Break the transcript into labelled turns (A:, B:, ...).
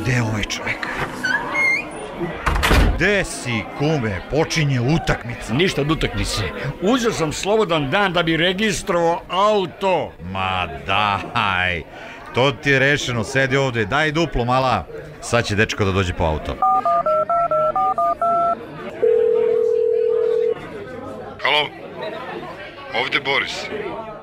A: Gde je ovaj čovek? Gde si, kume? Počinje utakmica.
B: Ništa od utakmice. Uzeo sam slobodan dan da bi registrovao auto.
A: Ma daj, to ti je rešeno, sedi ovde, daj duplo mala. Sad će dečko da dođe po auto.
C: Halo, ovde Boris.